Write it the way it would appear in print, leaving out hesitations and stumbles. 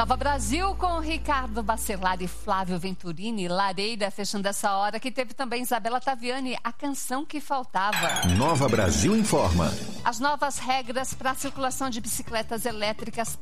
Nova Brasil com Ricardo Bacelar e Flávio Venturini, Lareira, fechando essa hora, que teve também Isabela Taviani, A Canção que Faltava. Nova Brasil informa. As novas regras para a circulação de bicicletas elétricas